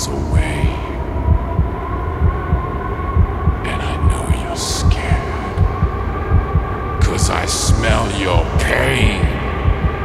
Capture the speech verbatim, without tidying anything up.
miles away. And I know you're scared. 'Cause I smell your pain.